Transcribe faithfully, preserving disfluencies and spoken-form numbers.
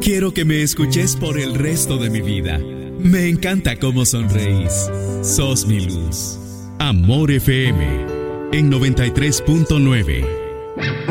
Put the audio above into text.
Quiero que me escuches por el resto de mi vida. Me encanta cómo sonreís. Sos mi luz. Amor F M en noventa y tres punto nueve.